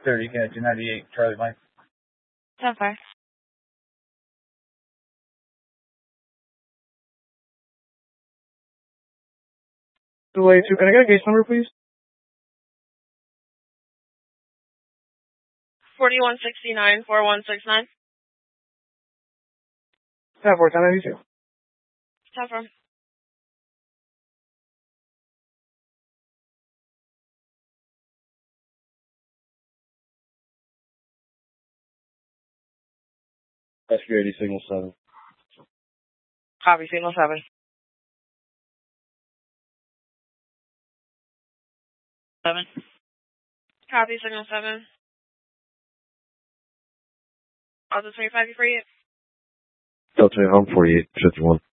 30, can I do 98, Charlie Mike? 10-4. Delay 2, can I get a case number, please? 4169-4169. 10-4, 1092. 10-4. Rescue 80, signal 7. Copy, signal 7. 7. Copy, signal 7. Delta 25, you free? Delta, home 48, 51.